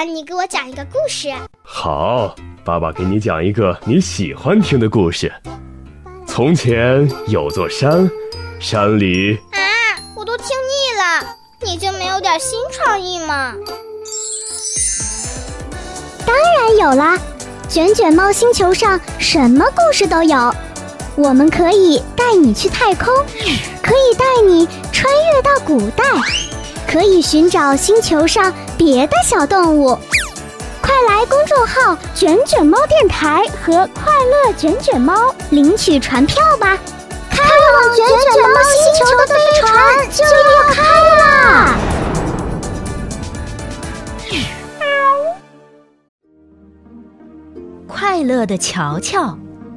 爸，你给我讲一个故事。 好，爸爸给你讲一个你喜欢听的故事。从前有座山，山里…… 我都听腻了，你就没有点新创意吗？ 当然有啦，卷卷猫星球上什么故事都有。我们可以带你去太空，可以带你穿越到古代，可以寻找星球上别的小动物。快来公众号卷卷猫电台和快乐卷卷猫领取船票吧，开往卷卷猫星球的飞船就要开啦！ 快乐的乔乔。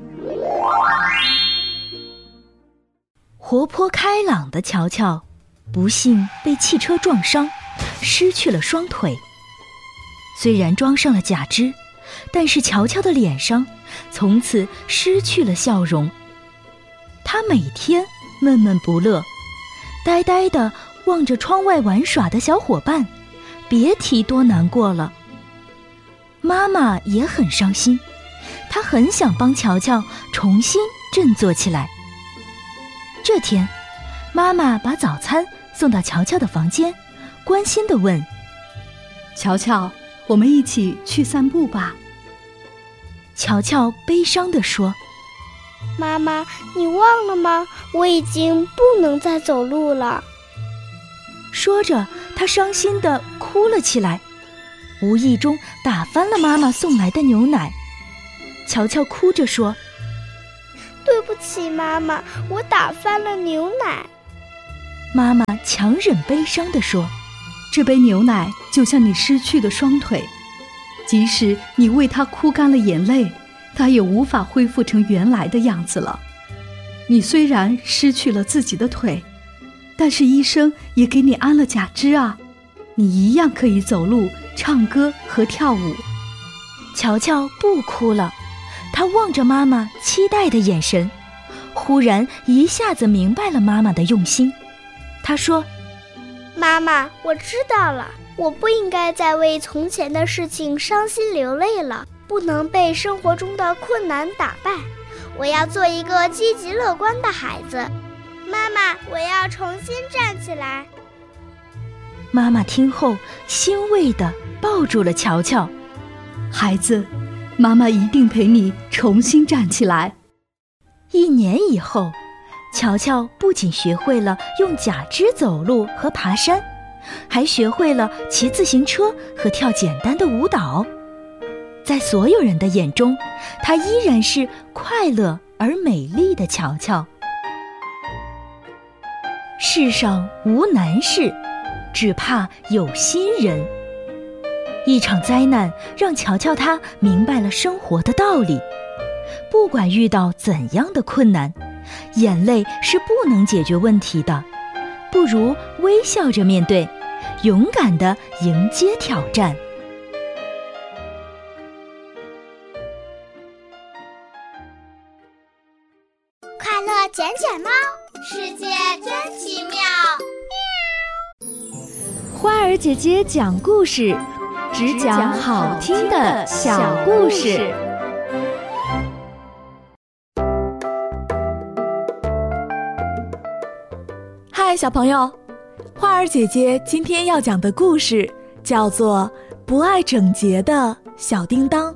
活泼开朗的乔乔不幸被汽车撞伤，失去了双腿。虽然装上了假肢，但是乔乔的脸上从此失去了笑容。他每天闷闷不乐，呆呆地望着窗外玩耍的小伙伴，别提多难过了。妈妈也很伤心，她很想帮乔乔重新振作起来。这天，妈妈把早餐送到乔乔的房间，关心地问： 乔乔，我们一起去散步吧。 乔乔悲伤地说： 妈妈，你忘了吗？我已经不能再走路了。 说着，她伤心地哭了起来，无意中打翻了妈妈送来的牛奶。乔乔哭着说： 对不起妈妈，我打翻了牛奶。 妈妈强忍悲伤地说： 这杯牛奶就像你失去的双腿，即使你为它哭干了眼泪，它也无法恢复成原来的样子了。你虽然失去了自己的腿，但是医生也给你安了假肢啊，你一样可以走路、唱歌和跳舞。 乔乔不哭了，她望着妈妈期待的眼神，忽然一下子明白了妈妈的用心。她说： 妈妈，我知道了，我不应该再为从前的事情伤心流泪了，不能被生活中的困难打败，我要做一个积极乐观的孩子。妈妈，我要重新站起来。 妈妈听后欣慰地抱住了乔乔。 孩子，妈妈一定陪你重新站起来。 1年以后，乔乔不仅学会了用假肢走路和爬山，还学会了骑自行车和跳简单的舞蹈。在所有人的眼中，她依然是快乐而美丽的乔乔。世上无难事，只怕有心人。一场灾难让乔乔她明白了生活的道理，不管遇到怎样的困难，眼泪是不能解决问题的，不如微笑着面对，勇敢地迎接挑战。 快乐卷卷猫，世界真奇妙。 花儿姐姐讲故事，只讲好听的小故事。 嗨，小朋友，花儿姐姐今天要讲的故事叫做《不爱整洁的小叮当》。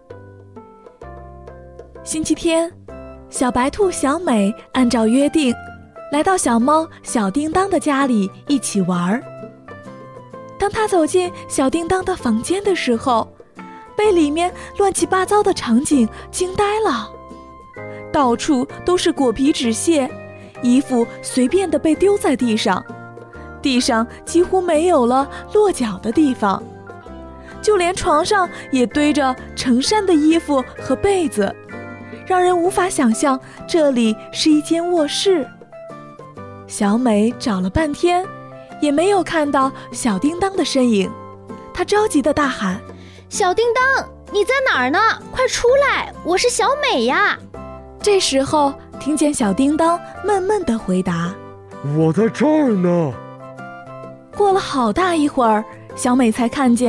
星期天，小白兔小美按照约定来到小猫小叮当的家里一起玩。当她走进小叮当的房间的时候，被里面乱七八糟的场景惊呆了。到处都是果皮纸屑，衣服随便地被丢在地上，地上几乎没有了落脚的地方，就连床上也堆着成山的衣服和被子，让人无法想象这里是一间卧室。小美找了半天，也没有看到小叮当的身影，她着急地大喊： 小叮当，你在哪儿呢？快出来，我是小美呀！ 这时候听见小叮当闷闷地回答： 我在这儿呢。 过了好大一会儿，小美才看见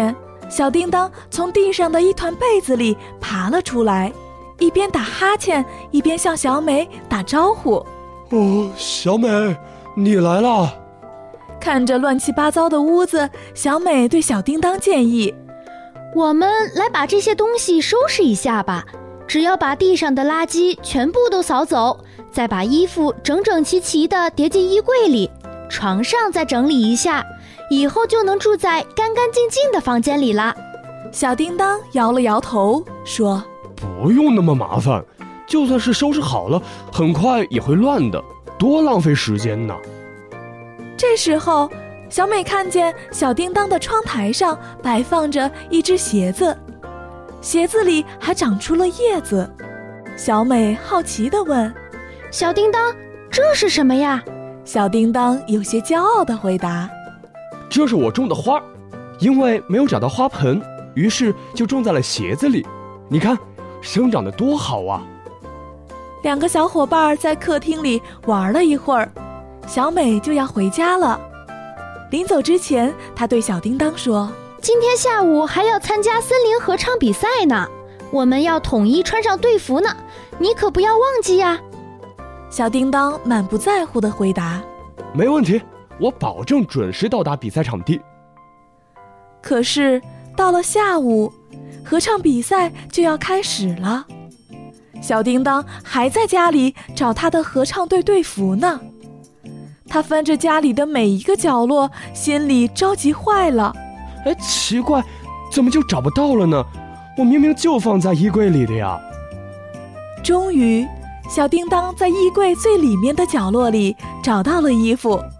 小叮当从地上的一团被子里爬了出来，一边打哈欠，一边向小美打招呼。 哦，小美，你来了。 看着乱七八糟的屋子，小美对小叮当建议： 我们来把这些东西收拾一下吧，只要把地上的垃圾全部都扫走，再把衣服整整齐齐地叠进衣柜里，床上再整理一下，以后就能住在干干净净的房间里啦。 小叮当摇了摇头说： 不用那么麻烦，就算是收拾好了，很快也会乱的，多浪费时间呢。 这时候，小美看见小叮当的窗台上摆放着一只鞋子，鞋子里还长出了叶子。小美好奇地问： 小叮当，这是什么呀？ 小叮当有些骄傲地回答： 这是我种的花，因为没有找到花盆，于是就种在了鞋子里。你看，生长得多好啊！ 两个小伙伴在客厅里玩了一会儿，小美就要回家了。临走之前，她对小叮当说： 今天下午还要参加森林合唱比赛呢，我们要统一穿上队服呢，你可不要忘记呀。 小叮当满不在乎地回答： 没问题，我保证准时到达比赛场地。 可是到了下午，合唱比赛就要开始了，小叮当还在家里找他的合唱队队服呢。他翻着家里的每一个角落，心里着急坏了。 奇怪，怎么就找不到了呢？我明明就放在衣柜里的呀。 终于，小叮当在衣柜最里面的角落里找到了衣服。